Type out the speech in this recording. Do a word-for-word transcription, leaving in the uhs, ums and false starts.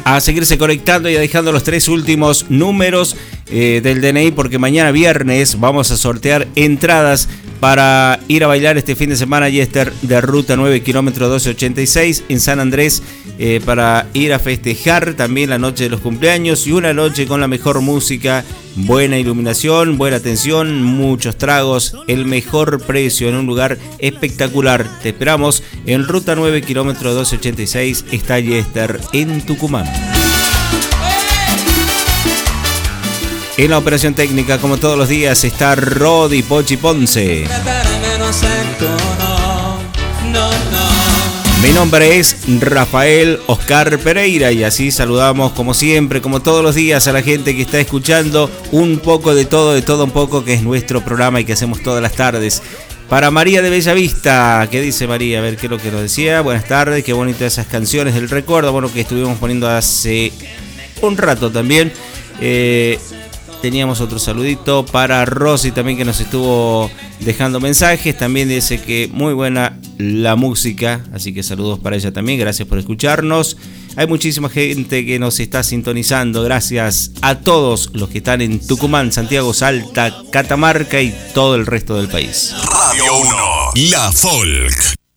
a seguirse conectando y dejando los tres últimos números eh, del D N I, porque mañana viernes vamos a sortear entradas para ir a bailar este fin de semana Yester de Ruta nueve, kilómetro doce ochenta y seis en San Andrés, eh, para ir a festejar también la noche de los cumpleaños y una noche con la mejor música, buena iluminación, buena atención, muchos tragos, el mejor precio en un lugar espectacular. Te esperamos en Ruta nueve, kilómetro doce ochenta y seis, está Yester en Tucumán. En la operación técnica, como todos los días, está Rodi Pochi Ponce. Mi nombre es Rafael Oscar Pereira y así saludamos como siempre, como todos los días, a la gente que está escuchando un poco de todo, de todo un poco, que es nuestro programa y que hacemos todas las tardes. Para María de Bellavista, ¿qué dice María? A ver qué es lo que nos decía. Buenas tardes, qué bonitas esas canciones del recuerdo, bueno, que estuvimos poniendo hace un rato también. Eh... Teníamos otro saludito para Rosy también, que nos estuvo dejando mensajes. También dice que muy buena la música, así que saludos para ella también. Gracias por escucharnos. Hay muchísima gente que nos está sintonizando. Gracias a todos los que están en Tucumán, Santiago, Salta, Catamarca y todo el resto del país. Radio uno, La Folk.